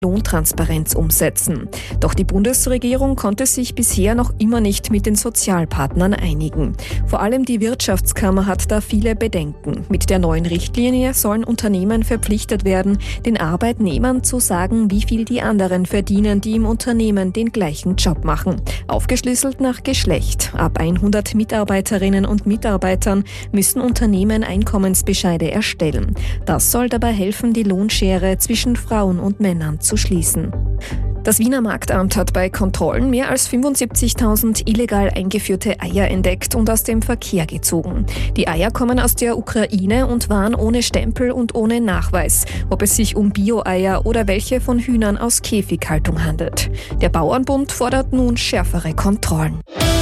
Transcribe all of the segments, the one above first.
Lohntransparenz umsetzen. Doch die Bundesregierung konnte sich bisher noch immer nicht mit den Sozialpartnern einigen. Vor allem die Wirtschaftskammer hat da viele Bedenken. Mit der neuen Richtlinie sollen Unternehmen verpflichtet werden, den Arbeitnehmern zu sagen, wie viel die anderen verdienen, die im Unternehmen den gleichen Job machen. Aufgeschlüsselt nach Geschlecht. Ab 100 Mitarbeiterinnen und Mitarbeitern müssen Unternehmen Einkommensbescheide erstellen. Das soll dabei helfen, die Lohnschere zwischen Frauen und Männern zu schließen. Das Wiener Marktamt hat bei Kontrollen mehr als 75.000 illegal eingeführte Eier entdeckt und aus dem Verkehr gezogen. Die Eier kommen aus der Ukraine und waren ohne Stempel und ohne Nachweis, ob es sich um Bio-Eier oder welche von Hühnern aus Käfighaltung handelt. Der Bauernbund fordert nun schärfere Kontrollen.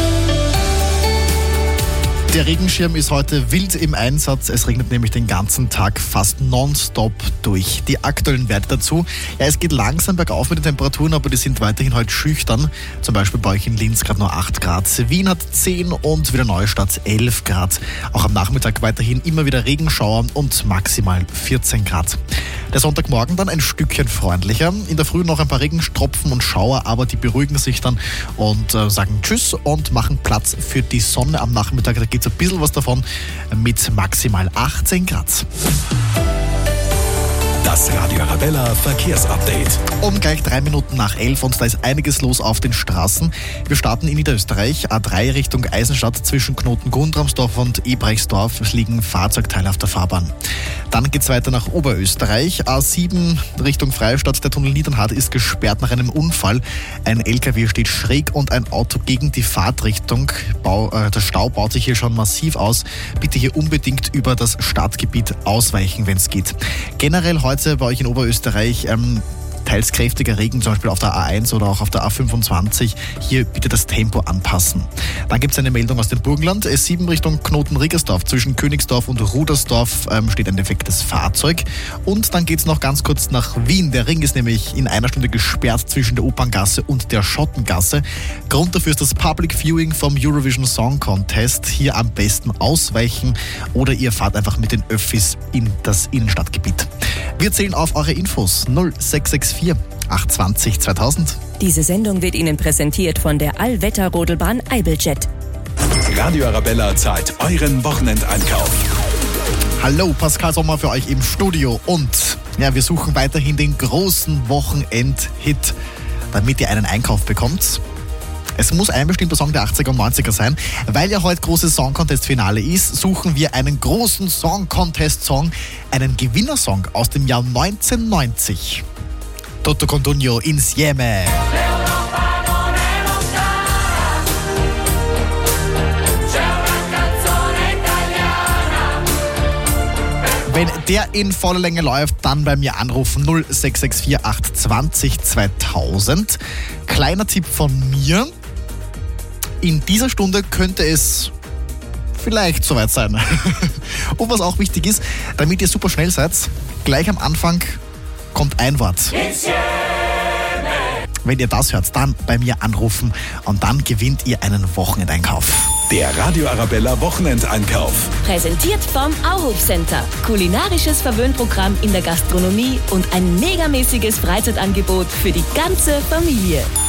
Der Regenschirm ist heute wild im Einsatz. Es regnet nämlich den ganzen Tag fast nonstop durch. Die aktuellen Werte dazu. Ja, es geht langsam bergauf mit den Temperaturen, aber die sind weiterhin heute schüchtern. Zum Beispiel bei euch in Linz gerade nur 8 Grad. Wien hat 10 und wieder Neustadt 11 Grad. Auch am Nachmittag weiterhin immer wieder Regenschauer und maximal 14 Grad. Der Sonntagmorgen dann ein Stückchen freundlicher. In der Früh noch ein paar Regentropfen und Schauer, aber die beruhigen sich dann und sagen Tschüss und machen Platz für die Sonne am Nachmittag. Da geht ein bisschen was davon mit maximal 18 Grad. Das Radio Arabella Verkehrsupdate. Um gleich 3 Minuten nach 11 und da ist einiges los auf den Straßen. Wir starten in Niederösterreich, A3 Richtung Eisenstadt zwischen Knoten-Gundramsdorf und Ebrechtsdorf. Es liegen Fahrzeugteile auf der Fahrbahn. Dann geht es weiter nach Oberösterreich, A7 Richtung Freistadt. Der Tunnel Niedernhart ist gesperrt nach einem Unfall. Ein LKW steht schräg und ein Auto gegen die Fahrtrichtung. Der Stau baut sich hier schon massiv aus. Bitte hier unbedingt über das Stadtgebiet ausweichen, wenn es geht. Generell heute bei euch in Oberösterreich teils kräftiger Regen, zum Beispiel auf der A1 oder auch auf der A25. Hier bitte das Tempo anpassen. Dann gibt es eine Meldung aus dem Burgenland. S7 Richtung Knoten-Riggersdorf. Zwischen Königsdorf und Rudersdorf steht ein defektes Fahrzeug. Und dann geht es noch ganz kurz nach Wien. Der Ring ist nämlich in einer Stunde gesperrt zwischen der Operngasse und der Schottengasse. Grund dafür ist das Public Viewing vom Eurovision Song Contest. Hier am besten ausweichen oder ihr fahrt einfach mit den Öffis in das Innenstadtgebiet. Wir zählen auf eure Infos 0664 820 2000. Diese Sendung wird Ihnen präsentiert von der Allwetter-Rodelbahn Eibeljet. Radio Arabella zahlt euren Wochenendeinkauf. Hallo, Pascal Sommer für euch im Studio und ja, wir suchen weiterhin den großen Wochenend-Hit, damit ihr einen Einkauf bekommt. Es muss ein bestimmter Song der 80er und 90er sein. Weil ja heute großes Song-Contest-Finale ist, suchen wir einen großen Song-Contest-Song, einen Gewinnersong aus dem Jahr 1990. Toto Cutugno Insieme. Wenn der in voller Länge läuft, dann bei mir anrufen 0664 820 2000. Kleiner Tipp von mir. In dieser Stunde könnte es vielleicht soweit sein. Und was auch wichtig ist, damit ihr super schnell seid, gleich am Anfang kommt ein Wort. Wenn ihr das hört, dann bei mir anrufen und dann gewinnt ihr einen Wochenendeinkauf. Der Radio Arabella Wochenendeinkauf. Präsentiert vom Auhof Center. Kulinarisches Verwöhnprogramm in der Gastronomie und ein megamäßiges Freizeitangebot für die ganze Familie.